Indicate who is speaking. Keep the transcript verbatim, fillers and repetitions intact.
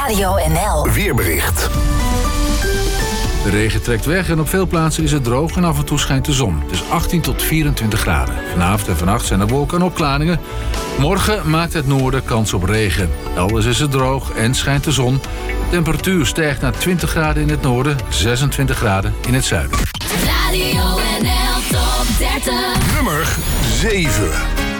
Speaker 1: Radio N L
Speaker 2: Weerbericht.
Speaker 3: De regen trekt weg en op veel plaatsen is het droog en af en toe schijnt de zon. Het is achttien tot vierentwintig graden. Vanavond en vannacht zijn er wolken en opklaringen. Morgen maakt het noorden kans op regen. Elders is het droog en schijnt de zon. De temperatuur stijgt naar twintig graden in het noorden, zesentwintig graden in het zuiden.
Speaker 1: Radio N L Top dertig.
Speaker 2: Nummer zeven.